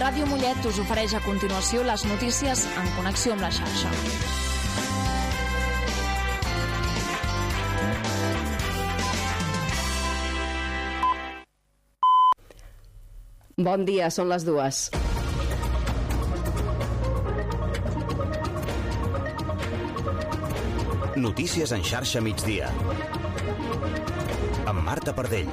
Ràdio Mollet us ofereix a continuació les notícies en connexió amb la xarxa. Bon dia, són les 2. Notícies en xarxa migdia. Amb Marta Pardell.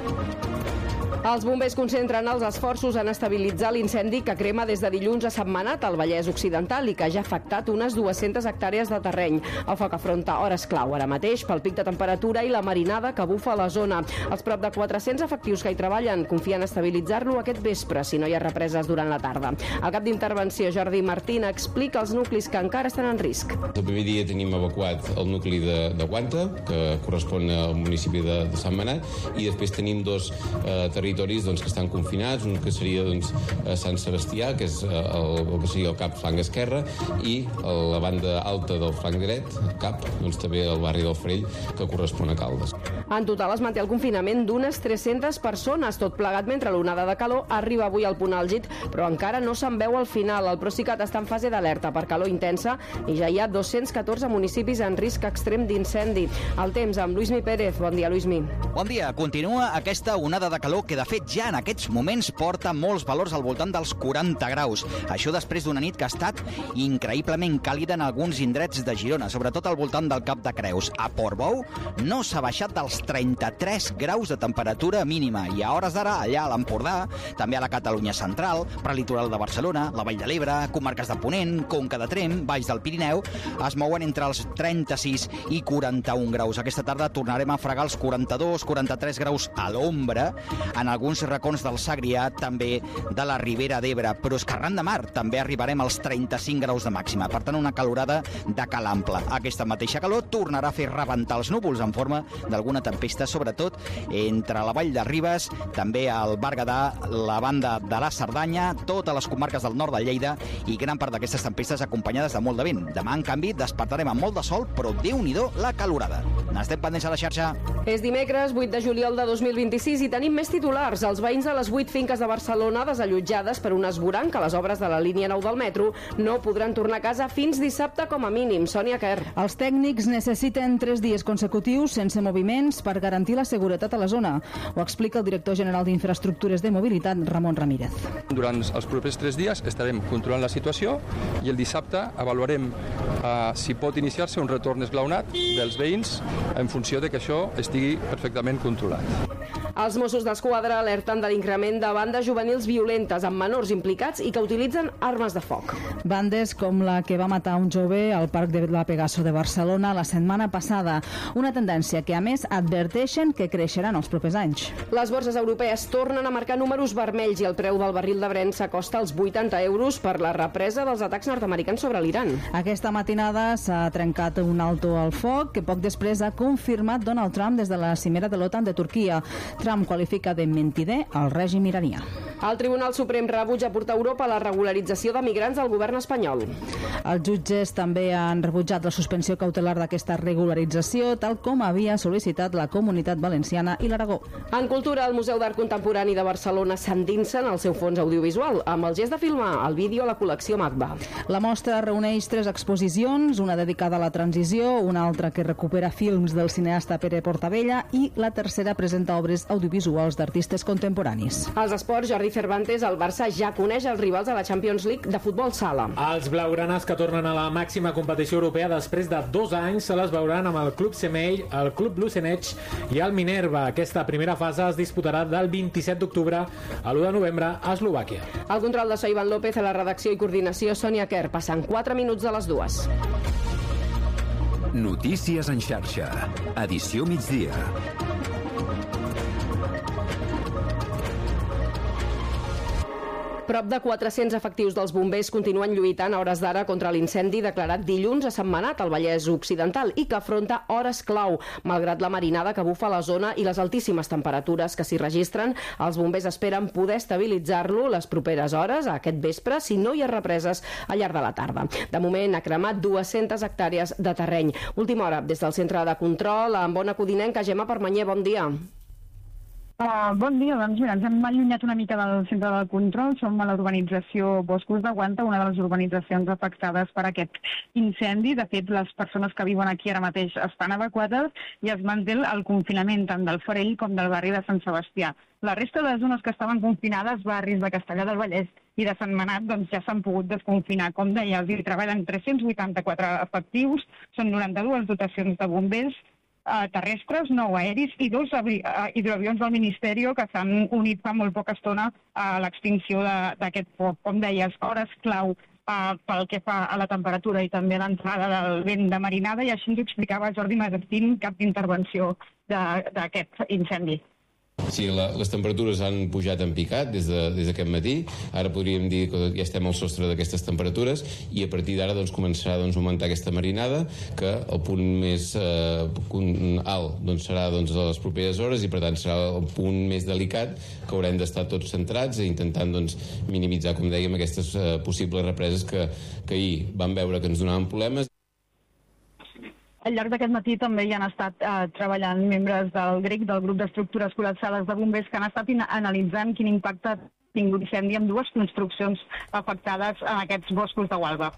Els bombers concentren els esforços en estabilitzar l'incendi que crema des de dilluns a Sentmenat, al Vallès Occidental, i que ja ha afectat unes 200 hectàrees de terreny. El foc afronta hores clau ara mateix pel pic de temperatura i la marinada que bufa a la zona. Els prop de 400 efectius que hi treballen confien estabilitzar-lo aquest vespre, si no hi ha represes durant la tarda. El cap d'intervenció, Jordi Martín, explica els nuclis que encara estan en risc. El primer dia tenim evacuat el nucli de Guanta, que correspon al municipi de Sentmenat, i després tenim dos territoris que estan confinats, un que seria Sant Sebastià, que és el que seria el cap flanc esquerre, i la banda alta del flanc dret, cap, també el barri del Frell, que correspon a Caldes. En total es manté el confinament d'unes 300 persones, tot plegat mentre l'onada de calor arriba avui al punt àlgid, però encara no se'n veu al final. El Procicat està en fase d'alerta per calor intensa i ja hi ha 214 municipis en risc extrem d'incendi. El temps amb Luismi Pérez. Bon dia, Luismi. Bon dia. Continua aquesta onada de calor que de fet ja en aquests moments porta molts valors al voltant dels 40 graus. Això després d'una nit que ha estat increïblement càlida en alguns indrets de Girona, sobretot al voltant del Cap de Creus. A Portbou no s'ha baixat dels 33 graus de temperatura mínima i a hores d'ara allà a l'Empordà, també a la Catalunya central, prelitoral de Barcelona, la Vall de l'Ebre, comarques de Ponent, Conca de Tremp, Valls del Pirineu, es mouen entre els 36 i 41 graus. Aquesta tarda tornarem a fregar els 42-43 graus a l'ombra en alguns racons del Segrià, també de la Ribera d'Ebre, però és que arran de mar també arribarem als 35 graus de màxima, per tant una calorada de cal ample. Aquesta mateixa calor tornarà a fer rebentar els núvols en forma d'alguna tempesta, sobretot entre la Vall de Ribes, també al Berguedà, la banda de la Cerdanya, totes les comarques del nord de Lleida, i gran part d'aquestes tempestes acompanyades de molt de vent. Demà, en canvi, despertarem amb molt de sol, però Déu-n'hi-do la calorada. N'estem pendents a la xarxa. És dimecres 8 de juliol de 2026 i tenim més titulars. Els veïns de les 8 finques de Barcelona desallotjades per un esvoranc a les obres de la línia 9 del metro no podran tornar a casa fins dissabte com a mínim. Sònia Quer. Els tècnics necessiten 3 dies consecutius sense moviments per garantir la seguretat a la zona. Ho explica el director general d'Infraestructures de Mobilitat, Ramon Ramírez. Durant els propers 3 dies estarem controlant la situació i el dissabte avaluarem si pot iniciar-se un retorn esglaonat dels veïns en funció de que això estigui perfectament controlat. Els Mossos d'Esquadra alerten de l'increment de bandes juvenils violentes amb menors implicats i que utilitzen armes de foc. Bandes com la que va matar un jove al Parc de la Pegaso de Barcelona la setmana passada. Una tendència que, a més, adverteixen que creixerà en els propers anys. Les borses europees tornen a marcar números vermells i el preu del barril de Brent s'acosta als 80 euros per la represa dels atacs nord-americans sobre l'Iran. Aquesta matinada s'ha trencat un alto al foc que poc després ha confirmat Donald Trump des de la cimera de l'OTAN de Turquia. Trump qualifica de mentider el règim iranià. El Tribunal Suprem rebutja portar a Europa la regularització de migrants del govern espanyol. Els jutges també han rebutjat la suspensió cautelar d'aquesta regularització, tal com havia sol·licitat la Comunitat Valenciana i l'Aragó. En cultura, el Museu d'Art Contemporani de Barcelona s'endinsa en el seu fons audiovisual, amb el gest de filmar el vídeo a la col·lecció MACBA. La mostra reuneix 3 exposicions, una dedicada a la transició, una altra que recupera films del cineasta Pere Portabella i la tercera presenta obres audiovisuals d'artistes contemporanis. Als esports, Jordi Cervantes, el Barça ja coneix els rivals a la Champions League de futbol sala. Els blaugranes, que tornen a la màxima competició europea després de 2 anys, se les veuran amb el Club Semell, el Club Lucenech i el Minerva. Aquesta primera fase es disputarà del 27 d'octubre a l'1 de novembre a Eslovàquia. El control de so Ivan López, a la redacció i coordinació Sònia Quer. Passen 4 minuts de les 2. Notícies en xarxa. Edició migdia. Prop de 400 efectius dels bombers continuen lluitant a hores d'ara contra l'incendi declarat dilluns a Sentmenat, al Vallès Occidental, i que afronta hores clau. Malgrat la marinada que bufa a la zona i les altíssimes temperatures que s'hi registren, els bombers esperen poder estabilitzar-lo les properes hores, aquest vespre, si no hi ha represes al llarg de la tarda. De moment ha cremat 200 hectàrees de terreny. Última hora, des del centre de control, amb Ona Codinenca, Gemma Permanyer, bon dia. Bon dia, doncs mira, ens hem allunyat una mica del centre del control, som a la urbanització Boscos de Guanta, una de les urbanitzacions afectades per aquest incendi. De fet, les persones que viuen aquí ara mateix estan evacuades i es manté el confinament tant del Farell com del barri de Sant Sebastià. La resta de les zones que estaven confinades, barris de Castellar del Vallès i de Sant Manat, doncs ja s'han pogut desconfinar. Com deia, hi treballen 384 efectius, són 92 dotacions de bombers, terrestres, 9 aeris i 2 hidroavions del Ministeri que s'han unit fa molt poca estona a l'extinció d'aquest foc. Com deies, hores clau pel que fa a la temperatura i també a l'entrada del vent de marinada, i així ens ho explicava Jordi Martín, cap d'intervenció d'aquest incendi. Sí, les temperatures han pujat en picat des d'aquest matí. Ara podríem dir que ja estem al sostre d'aquestes temperatures i a partir d'ara començarà a augmentar aquesta marinada, que el punt més alt serà a les properes hores i per tant serà el punt més delicat que haurem d'estar tots centrats i intentant minimitzar, com dèiem, aquestes possibles represes que ahir vam veure que ens donaven problemes. Al llarg d'aquest matí també hi han estat treballant membres del GREC, del grup d'estructures col·lapsades de bombers, que han estat analitzant quin impacte ha tingut l'incendi amb 2 construccions afectades en aquests boscos de Gualba.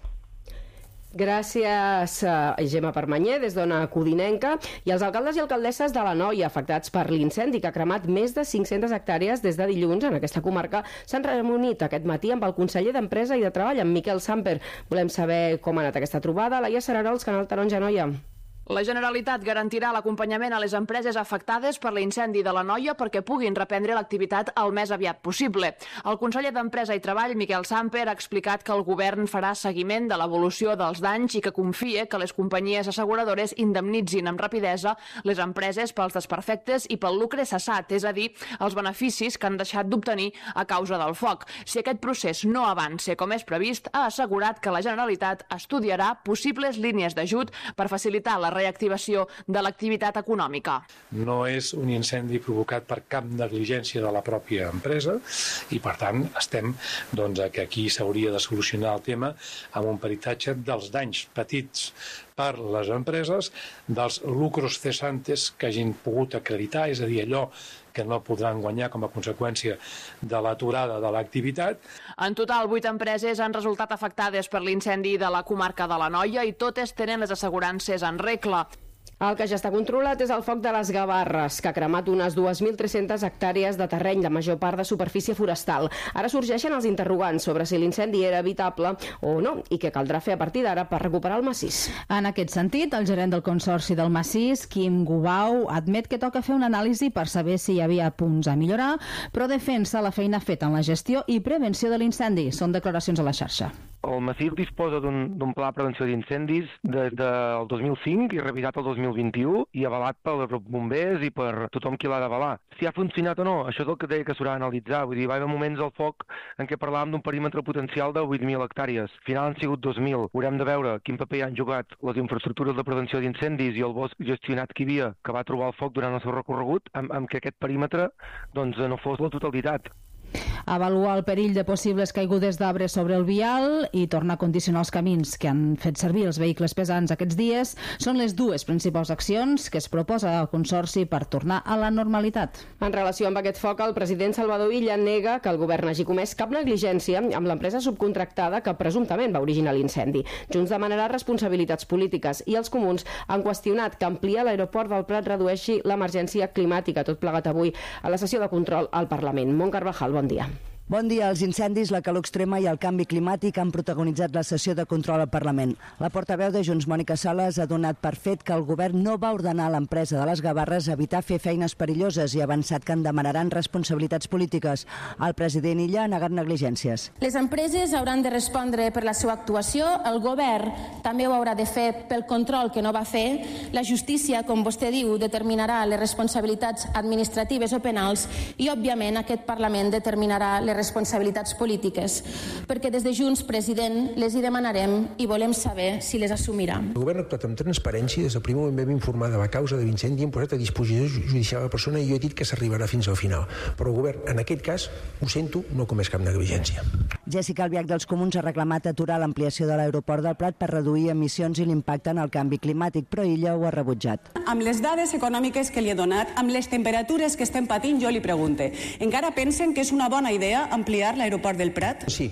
Gràcies, Gemma Permanyer, des d'Ona Codinenca. I els alcaldes i alcaldesses de l'Anoia afectats per l'incendi que ha cremat més de 500 hectàrees des de dilluns en aquesta comarca s'han reunit aquest matí amb el conseller d'Empresa i de Treball, en Miquel Samper. Volem saber com ha anat aquesta trobada. Laia Sararols, Canal Taronja, Anoia. La Generalitat garantirà l'acompanyament a les empreses afectades per l'incendi de l'Anoia perquè puguin reprendre l'activitat el més aviat possible. El conseller d'Empresa i Treball, Miquel Samper, ha explicat que el govern farà seguiment de l'evolució dels danys i que confia que les companyies asseguradores indemnitzin amb rapidesa les empreses pels desperfectes i pel lucre cessat, és a dir, els beneficis que han deixat d'obtenir a causa del foc. Si aquest procés no avança com és previst, ha assegurat que la Generalitat estudiarà possibles línies d'ajut per facilitar la reactivació de l'activitat econòmica. No és un incendi provocat per cap negligència de la pròpia empresa i, per tant, estem que aquí s'hauria de solucionar el tema amb un peritatge dels danys petits per les empreses, dels lucros cesantes que hagin pogut acreditar, és a dir, allò que no podran guanyar com a conseqüència de l'aturada de l'activitat. En total, 8 empreses han resultat afectades per l'incendi de la comarca de l'Anoia i totes tenen les assegurances en regla. El que ja està controlat és el foc de les Gavarres, que ha cremat unes 2.300 hectàrees de terreny, la major part de superfície forestal. Ara sorgeixen els interrogants sobre si l'incendi era evitable o no i què caldrà fer a partir d'ara per recuperar el massís. En aquest sentit, el gerent del Consorci del Massís, Quim Gubau, admet que toca fer una anàlisi per saber si hi havia punts a millorar, però defensa la feina feta en la gestió i prevenció de l'incendi. Són declaracions a la xarxa. El massís disposa d'un pla de prevenció d'incendis des del 2005 i revisat el 2021 i avalat pels bombers i per tothom qui l'ha d'avalar. Si ha funcionat o no, això és el que deia que s'haurà d'analitzar. Vull dir, va haver moments al foc en què parlàvem d'un perímetre potencial de 8.000 hectàrees. Al final han sigut 2.000. Haurem de veure quin paper han jugat les infraestructures de prevenció d'incendis i el bosc gestionat que hi havia, que va trobar el foc durant el seu recorregut, amb que aquest perímetre no fos la totalitat. Avaluar el perill de possibles caigudes d'arbres sobre el vial i tornar a condicionar els camins que han fet servir els vehicles pesants aquests dies són les 2 principals accions que es proposa al Consorci per tornar a la normalitat. En relació amb aquest foc, el president Salvador Illa nega que el govern hagi comès cap negligència amb l'empresa subcontractada que presumptament va originar l'incendi. Junts demanarà responsabilitats polítiques i els comuns han qüestionat que ampliar l'aeroport del Prat redueixi l'emergència climàtica, tot plegat avui a la sessió de control al Parlament. Mont Carvajal, bon dia. Bon dia. Els incendis, la calor extrema i el canvi climàtic han protagonitzat la sessió de control al Parlament. La portaveu de Junts, Mònica Sales, ha donat per fet que el govern no va ordenar a l'empresa de les Gavarres evitar fer feines perilloses i ha avançat que en demanaran responsabilitats polítiques. El president Illa ha negat negligències. Les empreses hauran de respondre per la seva actuació, el govern també ho haurà de fer pel control que no va fer, la justícia, com vostè diu, determinarà les responsabilitats administratives o penals i, òbviament, aquest Parlament determinarà les responsabilitats polítiques, perquè des de Junts, president, les hi demanarem i volem saber si les assumirà. El govern ha actuat amb transparència, des del primer moment vam informar de la causa de l'incendi i hem posat a disposició judicial a la persona i jo he dit que s'arribarà fins al final. Però el govern, en aquest cas, ho sento, no ha comès cap negligència. Jessica Albiach dels Comuns ha reclamat aturar l'ampliació de l'aeroport del Prat per reduir emissions i l'impacte en el canvi climàtic, però ella ho ha rebutjat. Amb les dades econòmiques que li he donat, amb les temperatures que estem patint, jo li pregunte, encara pensen que és una bona idea ampliar l'aeroport del Prat? Sí,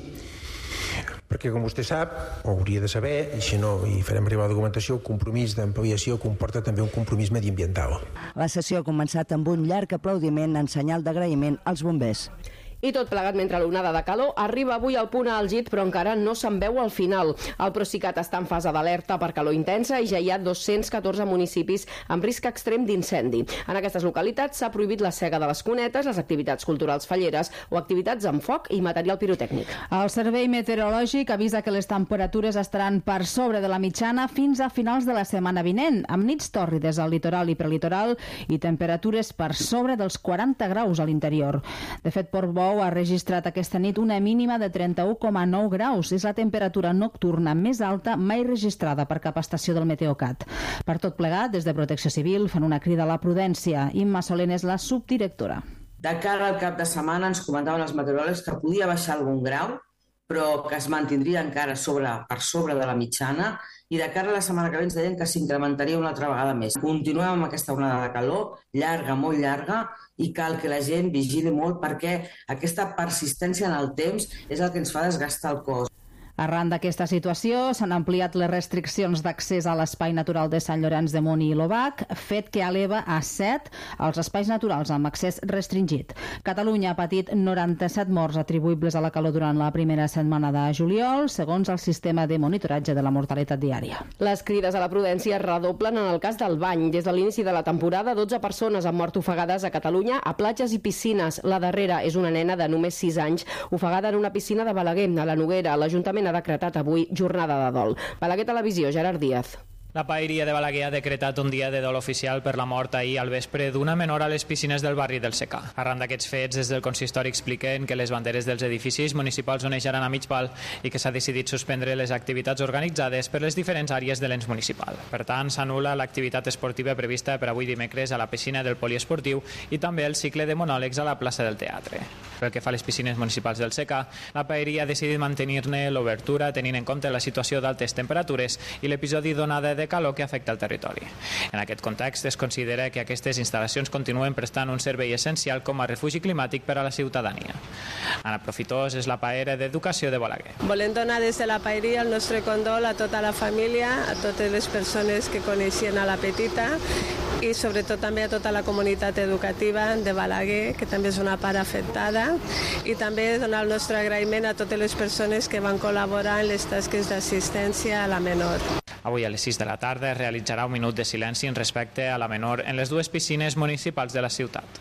perquè com vostè sap, o hauria de saber, i si no hi farem arribar la documentació, el compromís d'ampliació comporta també un compromís mediambiental. La sessió ha començat amb un llarg aplaudiment en senyal d'agraïment als bombers. I tot plegat mentre l'onada de calor arriba avui al punt àlgid, però encara no se'n veu al final. El Procicat està en fase d'alerta per calor intensa i ja hi ha 214 municipis amb risc extrem d'incendi. En aquestes localitats s'ha prohibit la sega de les cunetes, les activitats culturals falleres o activitats amb foc i material pirotècnic. El Servei Meteorològic avisa que les temperatures estaran per sobre de la mitjana fins a finals de la setmana vinent, amb nits tòrrides al litoral i prelitoral i temperatures per sobre dels 40 graus a l'interior. De fet, Portbou ha registrat aquesta nit una mínima de 31,9 graus. És la temperatura nocturna més alta mai registrada per cap estació del Meteocat. Per tot plegat, des de Protecció Civil fan una crida a la prudència. Imma Solent és la subdirectora. De cara al cap de setmana ens comentaven els meteoròlegs que podia baixar algun grau, però que es mantindria encara per sobre de la mitjana, i de cara a la setmana que ve ens deien que s'incrementaria una altra vegada més. Continuem amb aquesta onada de calor, llarga, molt llarga, i cal que la gent vigili molt perquè aquesta persistència en el temps és el que ens fa desgastar el cos. Arran d'aquesta situació, s'han ampliat les restriccions d'accés a l'espai natural de Sant Llorenç de Munt i l'Obac, fet que eleva a 7 els espais naturals amb accés restringit. Catalunya ha patit 97 morts atribuïbles a la calor durant la primera setmana de juliol, segons el sistema de monitoratge de la mortalitat diària. Les crides a la prudència es redoblen en el cas del bany. Des de l'inici de la temporada, 12 persones han mort ofegades a Catalunya a platges i piscines. La darrera és una nena de només 6 anys, ofegada en una piscina de Balaguer, a la Noguera. L'Ajuntament ha decretat avui jornada de dol. Balaguer Televisió, Gerard Díaz. La paeria de Balaguer ha decretat un dia de dol oficial per la mort ahir al vespre d'una menor a les piscines del barri del Secà. Arran d'aquests fets, des del consistori expliquen que les banderes dels edificis municipals onejaran a mig pal i que s'ha decidit suspendre les activitats organitzades per les diferents àrees de l'ens municipal. Per tant, s'anul·la l'activitat esportiva prevista per avui dimecres a la piscina del poliesportiu i també el cicle de monòlegs a la plaça del Teatre. Pel que fa a les piscines municipals del Secà, la paeria ha decidit mantenir-ne l'obertura tenint en compte la situació d'altes temperatures i l'episodi d'onada de calor que afecta el territori. En aquest context, es considera que aquestes instal·lacions continuen prestant un servei essencial com a refugi climàtic per a la ciutadania. Anna Profitós és la paera d'Educació de Balaguer. Volem donar des de la paeria el nostre condol a tota la família, a totes les persones que coneixien a la petita i sobretot també a tota la comunitat educativa de Balaguer, que també és una part afectada, i també donar el nostre agraïment a totes les persones que van col·laborar en les tasques d'assistència a la menor. Avui a les 6 de la tarda es realitzarà un minut de silenci en respecte a la menor en les dues piscines municipals de la ciutat.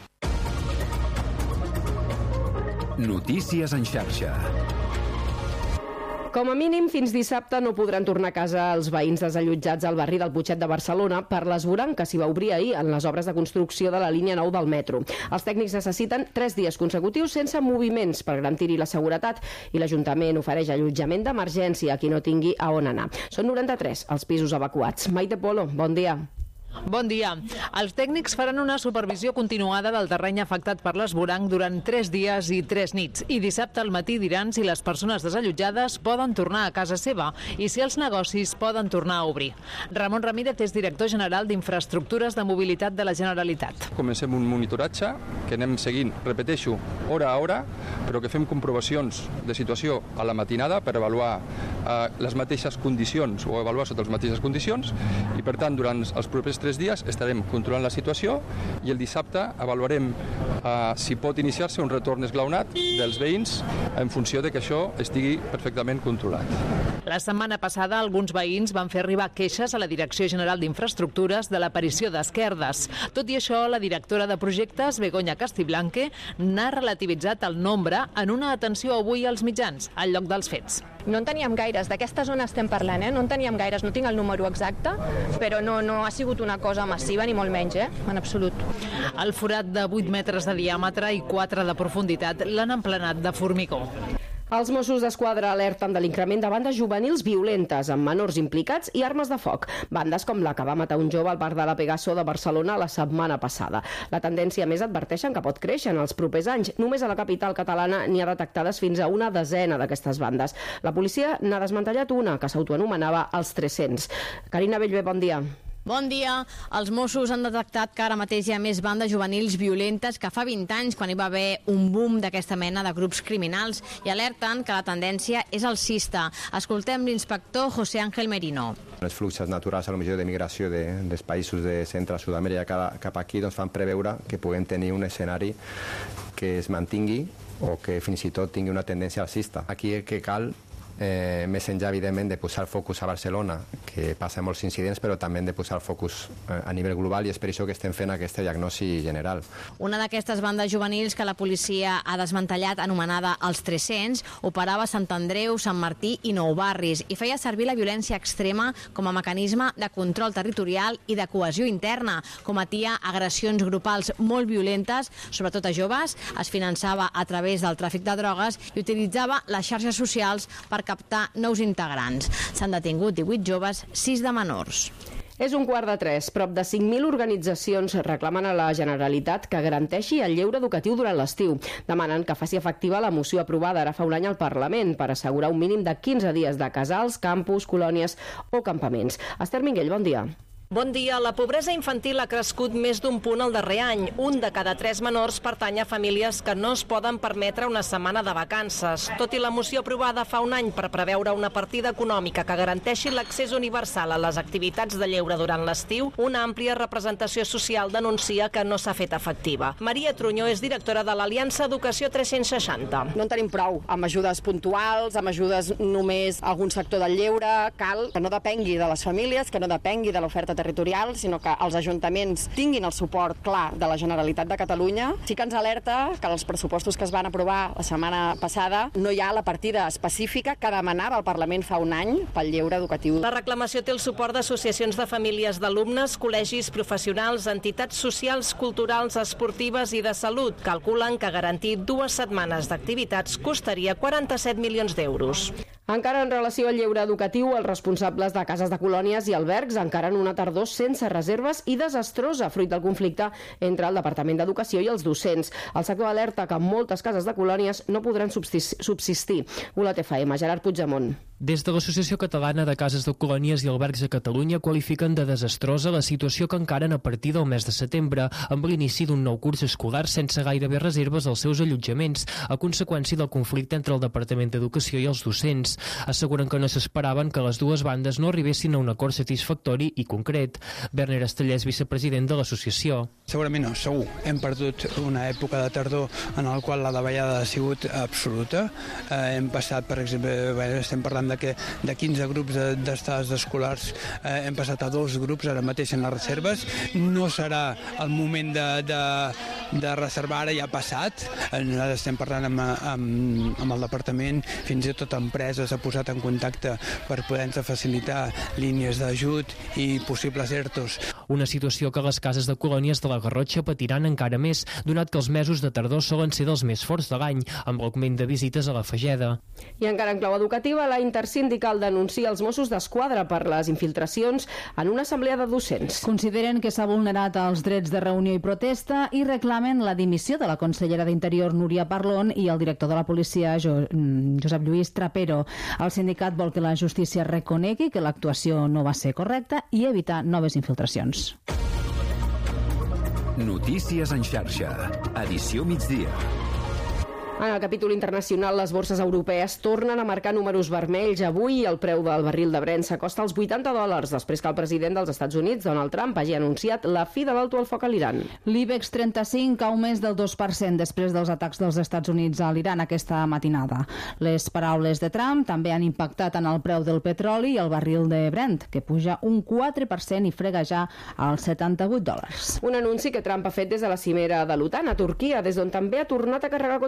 Notícies en xarxa. Com a mínim, fins dissabte no podran tornar a casa els veïns desallotjats al barri del Putxet de Barcelona per l'esvoranc que s'hi va obrir ahir en les obres de construcció de la línia 9 del metro. Els tècnics necessiten 3 dies consecutius sense moviments per garantir-hi la seguretat i l'Ajuntament ofereix allotjament d'emergència a qui no tingui a on anar. Són 93 els pisos evacuats. Maite Polo, bon dia. Bon dia. Els tècnics faran una supervisió continuada del terreny afectat per l'esvoranc durant 3 dies i 3 nits. I dissabte al matí diran si les persones desallotjades poden tornar a casa seva i si els negocis poden tornar a obrir. Ramon Ramírez és director general d'Infraestructures de Mobilitat de la Generalitat. Comencem un monitoratge que anem seguint, repeteixo, hora a hora, però que fem comprovacions de situació a la matinada per avaluar les mateixes condicions o avaluar sota les mateixes condicions i, per tant, durant els propers 3 dies estarem controlant la situació i el dissabte avaluarem si pot iniciar-se un retorn esglaonat dels veïns en funció de que això estigui perfectament controlat. La setmana passada alguns veïns van fer arribar queixes a la Direcció General d'Infraestructures de l'aparició d'esquerdes. Tot i això, la directora de projectes, Begoña Castiblanque, n'ha relativitzat el nombre en una atenció avui als mitjans, al lloc dels fets. No en teníem gaires, d'aquesta zona estem parlant, no en teníem gaires, no tinc el número exacte, però no ha sigut una cosa massiva ni molt menys, en absolut. El forat de 8 metres de diàmetre i 4 de profunditat l'han emplenat de formigó. Els Mossos d'Esquadra alerten de l'increment de bandes juvenils violentes amb menors implicats i armes de foc. Bandes com la que va matar un jove al bar de la Pegaso de Barcelona la setmana passada. La tendència més adverteixen que pot créixer en els propers anys. Només a la capital catalana n'hi ha detectades fins a una desena d'aquestes bandes. La policia n'ha desmantellat una que s'autoanomenava els 300. Carina Bellver, bon dia. Bon dia. Els Mossos han detectat que ara mateix hi ha més bandes juvenils violentes que fa 20 anys, quan hi va haver un boom d'aquesta mena de grups criminals, i alerten que la tendència és alcista. Escoltem l'inspector José Ángel Merino. Els fluxos naturals a lo millor de migració dels països de Centre i Sud-amèrica cap aquí fan preveure que puguem tenir un escenari que es mantingui o que fins i tot tingui una tendència alcista. Aquí el que cal més enllà, evidentment, de posar el focus a Barcelona, que passa molts incidents, però també hem de posar el focus a nivell global, i és per això que estem fent aquesta diagnosi general. Una d'aquestes bandes juvenils que la policia ha desmantellat, anomenada els 300, operava a Sant Andreu, Sant Martí i Nou Barris, i feia servir la violència extrema com a mecanisme de control territorial i de cohesió interna. Cometia agressions grupals molt violentes, sobretot a joves, es finançava a través del tràfic de drogues i utilitzava les xarxes socials per captar nous integrants. S'han detingut 18 joves, 6 de menors. És 2:45. Prop de 5.000 organitzacions reclamen a la Generalitat que garanteixi el lleure educatiu durant l'estiu. Demanen que faci efectiva la moció aprovada ara fa un any al Parlament per assegurar un mínim de 15 dies de casals, campus, colònies o campaments. Esther Minguell, bon dia. Bon dia. La pobresa infantil ha crescut més d'un punt el darrer any. Un de cada 3 menors pertany a famílies que no es poden permetre una setmana de vacances. Tot i la moció aprovada fa un any per preveure una partida econòmica que garanteixi l'accés universal a les activitats de lleure durant l'estiu, una àmplia representació social denuncia que no s'ha fet efectiva. Maria Trunyó és directora de l'Aliança Educació 360. No en tenim prou amb ajudes puntuals, amb ajudes només a algun sector del lleure. Cal que no depengui de les famílies, que no depengui de l'oferta territorial, sinó que els ajuntaments tinguin el suport clar de la Generalitat de Catalunya. Sí que ens alerta que els pressupostos que es van aprovar la setmana passada no hi ha la partida específica que demanava el Parlament fa un any pel lleure educatiu. La reclamació té el suport d'associacions de famílies d'alumnes, col·legis professionals, entitats socials, culturals, esportives i de salut. Calculen que garantir 2 setmanes d'activitats costaria 47 milions d'euros. Encara en relació al lleure educatiu, els responsables de cases de colònies i albergs encaren una tardor sense reserves i desastrosa, fruit del conflicte entre el Departament d'Educació i els docents. El sector alerta que moltes cases de colònies no podran subsistir. ULA TFM, Gerard Puigdemont. Des de l'Associació Catalana de Cases de Colònies i Albergs de Catalunya qualifiquen de desastrosa la situació que encaren a partir del mes de setembre, amb l'inici d'un nou curs escolar sense gairebé reserves als seus allotjaments, a conseqüència del conflicte entre el Departament d'Educació i els docents. Asseguren que no s'esperaven que les dues bandes no arribessin a un acord satisfactori i concret. Werner Estellés, vicepresident de l'associació. Segurament no, segur. Hem perdut una època de tardor en la qual la davallada ha sigut absoluta. Hem passat, per exemple, estem parlant que de 15 grups d'estades escolars hem passat a 2 grups ara mateix en les reserves. No serà el moment de reservar, ara ja ha passat. Estem parlant amb el departament, fins i tot empreses ha posat en contacte per poder-nos facilitar línies d'ajut i possibles ERTOs. Una situació que les cases de colònies de la Garrotxa patiran encara més, donat que els mesos de tardor solen ser dels més forts de l'any, amb l'augment de visites a la Fageda. I encara en clau educativa, la intersindical denuncia els Mossos d'Esquadra per les infiltracions en una assemblea de docents. Consideren que s'ha vulnerat els drets de reunió i protesta i reclamen la dimissió de la consellera d'Interior Núria Parlon i el director de la policia Josep Lluís Trapero. El sindicat vol que la justícia reconegui que l'actuació no va ser correcta i evitar noves infiltracions. Notícies en xarxa. Edició migdia. En el capítol internacional, les borses europees tornen a marcar números vermells. Avui el preu del barril de Brent s'acosta als $80, després que el president dels Estats Units, Donald Trump, hagi anunciat la fi de l'alto al foc a l'Iran. L'IBEX 35 cau més del 2% després dels atacs dels Estats Units a l'Iran aquesta matinada. Les paraules de Trump també han impactat en el preu del petroli i el barril de Brent, que puja un 4% i frega ja als $78. Un anunci que Trump ha fet des de la cimera de l'OTAN a Turquia, des d'on també ha tornat a carregar contra Espanya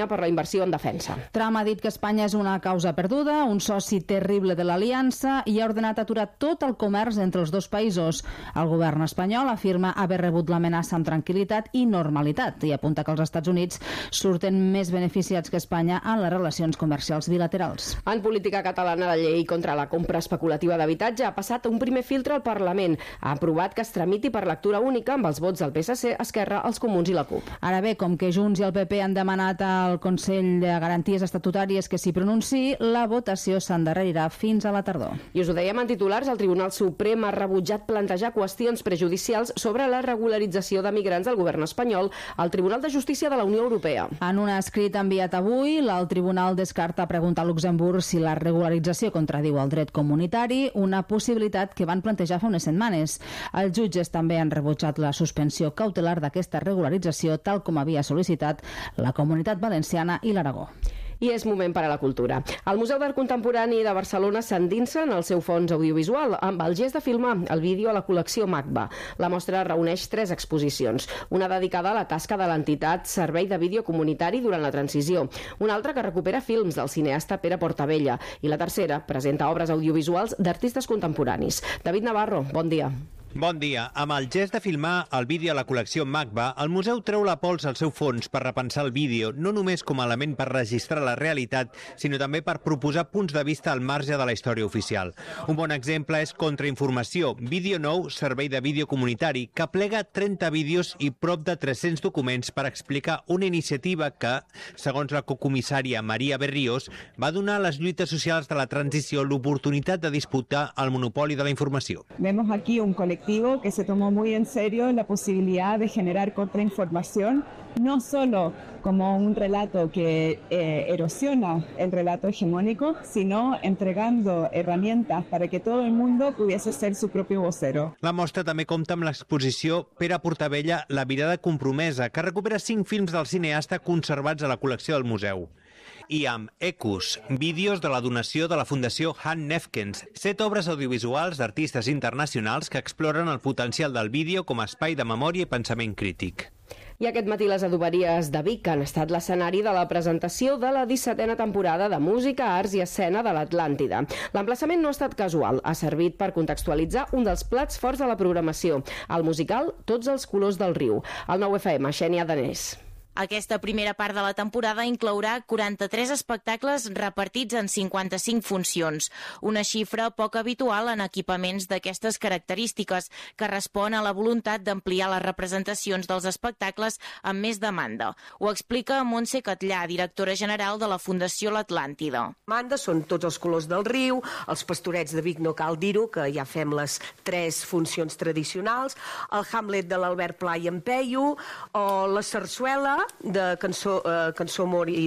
Catalunya per la inversió en defensa. Trump ha dit que Espanya és una causa perduda, un soci terrible de l'aliança i ha ordenat aturar tot el comerç entre els dos països. El govern espanyol afirma haver rebut l'amenaça amb tranquil·litat i normalitat i apunta que els Estats Units surten més beneficiats que Espanya en les relacions comercials bilaterals. En política catalana, la llei contra la compra especulativa d'habitatge ha passat un primer filtre al Parlament. Ha aprovat que es tramiti per lectura única amb els vots del PSC, Esquerra, els Comuns i la CUP. Ara bé, com que Junts i el PP han demanat al Consell de Garanties Estatutàries que s'hi pronunciï, la votació s'endarrerirà fins a la tardor. I us ho dèiem en titulars, el Tribunal Suprem ha rebutjat plantejar qüestions prejudicials sobre la regularització de migrants del govern espanyol al Tribunal de Justícia de la Unió Europea. En un escrit enviat avui, el Tribunal descarta preguntar a Luxemburg si la regularització contradiu el dret comunitari, una possibilitat que van plantejar fa unes setmanes. Els jutges també han rebutjat la suspensió cautelar d'aquesta regularització, tal com havia sol·licitat la Comunitat Valenciana i l'Aragó. I és moment per a la cultura. El Museu d'Art Contemporani de Barcelona s'endinsa en el seu fons audiovisual amb el gest de filmar el vídeo a la col·lecció MACBA. La mostra reuneix 3 exposicions. Una dedicada a la tasca de l'entitat Servei de Vídeo Comunitari durant la transició. Una altra que recupera films del cineasta Pere Portabella. I la tercera presenta obres audiovisuals d'artistes contemporanis. David Navarro, bon dia. Bon dia. Amb el gest de filmar el vídeo a la col·lecció MACBA, el museu treu la pols al seu fons per repensar el vídeo, no només com a element per registrar la realitat, sinó també per proposar punts de vista al marge de la història oficial. Un bon exemple és Contrainformació, vídeo nou, servei de vídeo comunitari, que plega 30 vídeos i prop de 300 documents per explicar una iniciativa que, segons la cocomissària Maria Berrios, va donar a les lluites socials de la transició l'oportunitat de disputar el monopoli de la informació. Vemos aquí un colectivo que se tomó muy en serio la posibilidad de generar contrainformación, no solo como un relato que erosiona el relato hegemónico, sino entregando herramientas para que todo el mundo pudiese ser su propio vocero. La mostra també compta amb l'exposició Pere Portabella, La mirada compromesa, que recupera 5 films del cineasta conservats a la col·lecció del museu. I amb Ecus, vídeos de la donació de la Fundació Han Nefkens, 7 obres audiovisuals d'artistes internacionals que exploren el potencial del vídeo com a espai de memòria i pensament crític. I aquest matí les adoberies de Vic han estat l'escenari de la presentació de la 17a temporada de Música, Arts i Escena de l'Atlàntida. L'emplaçament no ha estat casual, ha servit per contextualitzar un dels plats forts de la programació, el musical Tots els colors del riu. Al 9FM, Xènia Danés. Aquesta primera part de la temporada inclourà 43 espectacles repartits en 55 funcions, una xifra poc habitual en equipaments d'aquestes característiques, que respon a la voluntat d'ampliar les representacions dels espectacles amb més demanda. Ho explica Montse Catllà, directora general de la Fundació L'Atlàntida. Demanda són Tots els colors del riu, els Pastorets de Vic, no cal dir-ho, que ja fem les 3 funcions tradicionals, el Hamlet de l'Albert Pla i en Peyu, o la Sarsuela, de cançó d'amor i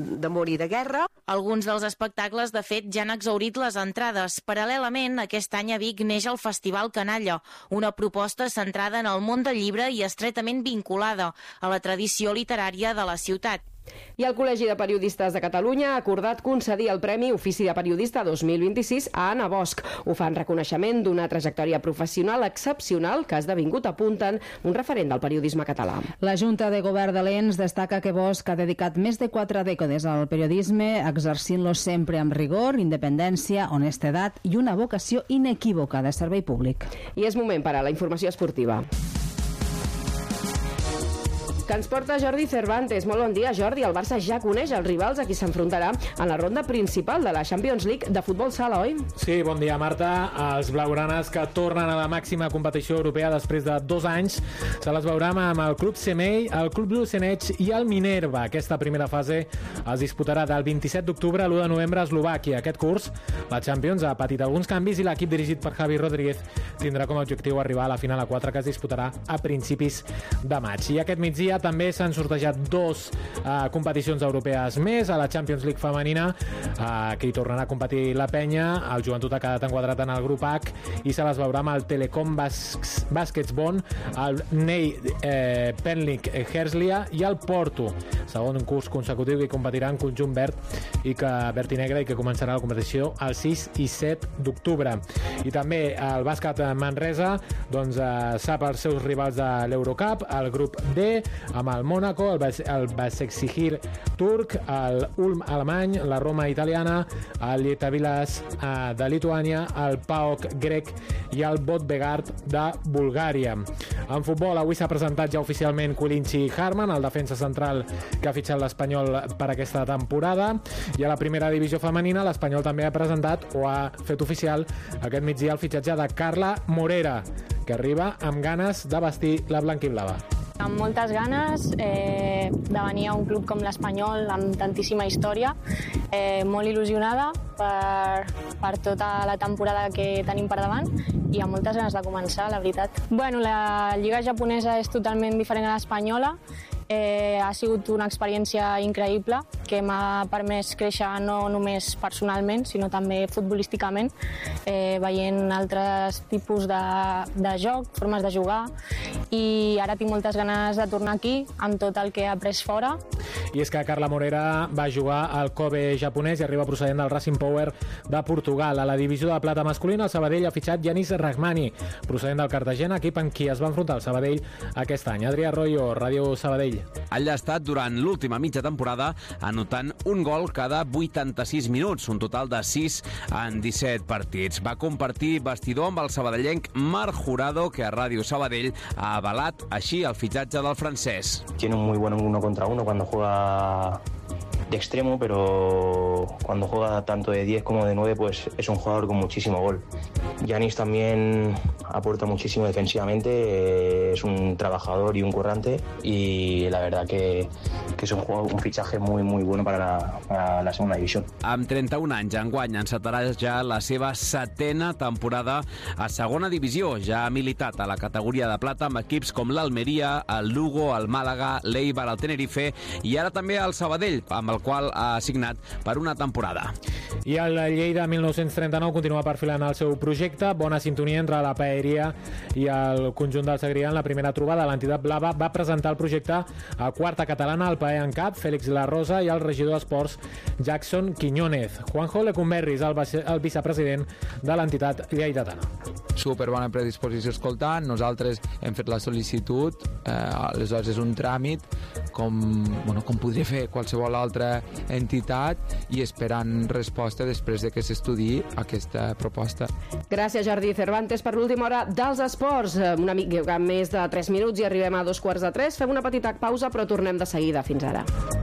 de guerra. Alguns dels espectacles, de fet, ja han exhaurit les entrades. Paral·lelament, aquest any a Vic neix el Festival Canalla, una proposta centrada en el món del llibre i estretament vinculada a la tradició literària de la ciutat. I el Col·legi de Periodistes de Catalunya ha acordat concedir el Premi Ofici de Periodista 2026 a Anna Bosch. Ho fa en reconeixement d'una trajectòria professional excepcional que ha esdevingut, apunten, un referent del periodisme català. La Junta de Govern de l'ENS destaca que Bosch ha dedicat més de 4 dècades al periodisme, exercint-lo sempre amb rigor, independència, honestedat i una vocació inequívoca de servei públic. I és moment per a la informació esportiva, que ens porta Jordi Cervantes. Molt bon dia, Jordi. El Barça ja coneix els rivals a qui s'enfrontarà en la ronda principal de la Champions League de futbol sala, oi? Sí, bon dia, Marta. Els blaugranes que tornen a la màxima competició europea després de 2 anys se les veurà amb el Club Semei, el Club Lucenec i el Minerva. Aquesta primera fase es disputarà del 27 d'octubre a l'1 de novembre a Eslovàquia. Aquest curs, la Champions ha patit alguns canvis i l'equip dirigit per Javi Rodríguez tindrà com a objectiu arribar a la final a 4, que es disputarà a principis de maig. I aquest migdia també s'han sortejat 2 competicions europees més. A la Champions League femenina, que hi tornarà a competir la Penya, el Joventut ha quedat enquadrat en el grup H i se les veurà amb el Telecom Basketsbond, el Ney Penlik Herslia i el Porto, segon curs consecutiu que competirà en conjunt verd i negre, i que començarà la competició el 6 i 7 d'octubre. I també el bàsquet Manresa sap els seus rivals de l'Eurocup, el grup D, amb el Mónaco, el Başakşehir turc, el Ulm alemany, la Roma italiana, el Lietuvas de Lituània, el PAOK grec i el Vodgorod de Bulgària. En futbol, avui s'ha presentat ja oficialment Kulinchi Harman, el defensa central que ha fitxat l'Espanyol per aquesta temporada, i a la primera divisió femenina l'Espanyol també ha presentat o ha fet oficial aquest migdia el fitxatge de Carla Morera, que arriba amb ganes de vestir la blanquiblava. Amb moltes ganes de venir a un club com l'Espanyol amb tantíssima història, molt il·lusionada per tota la temporada que tenim per davant i amb moltes ganes de començar, la veritat. Bueno, la lliga japonesa és totalment diferent a l'espanyola. Ha sigut una experiència increïble que m'ha permès créixer no només personalment, sinó també futbolísticament, veient altres tipus de joc, formes de jugar, i ara tinc moltes ganes de tornar aquí amb tot el que he après fora. I és que Carla Morera va jugar al Kobe japonès i arriba procedent del Racing Power de Portugal. A la divisió de plata masculina, el Sabadell ha fitxat Yanis Rahmani, procedent del Cartagena, equip en qui es va enfrontar el Sabadell aquest any. Adrià Arroyo, Ràdio Sabadell. Allà ha estat durant l'última mitja temporada anotant un gol cada 86 minuts, un total de 6 en 17 partits. Va compartir vestidor amb el sabadellenc Marc Jurado, que a Ràdio Sabadell ha avalat així el fitxatge del francès. Tiene un muy buen 1 contra 1 cuando juega de extremo, pero cuando juega tanto de 10 como de 9, pues es un jugador con muchísimo gol. Yanis también aporta muchísimo defensivamente, es un trabajador y un currante, y la verdad que es un fichaje muy bueno para la segunda división. Amb 31 anys, enguany encetarà ja la seva 7ª temporada a segona divisió. Ja ha militat a la categoria de plata amb equips com l'Almeria, el Lugo, el Màlaga, l'Eibar, el Tenerife i ara també el Sabadell, amb el qual ha signat per una temporada. I el Lleida 1939 continua perfilant el seu projecte. Bona sintonia entre la Paeria i el conjunt del Segrià en la primera trobada. L'entitat blava va presentar el projecte a quarta catalana al Paer en cap, Fèlix La Rosa i el regidor d'Esports Jackson Quiñónez. Juanjo Lecumberri és el vicepresident de l'entitat lleidatana. Superbona predisposició escoltant. Nosaltres hem fet la sol·licitud, aleshores és un tràmit com podria fer qualsevol altra entitat i esperant resposta després de que s'estudiï aquesta proposta. Gràcies, Jordi Cervantes, per l'última hora dels esports. Una mica més de 3 minuts i arribem a 2:15. Fem una petita pausa, però tornem de seguida. Fins ara.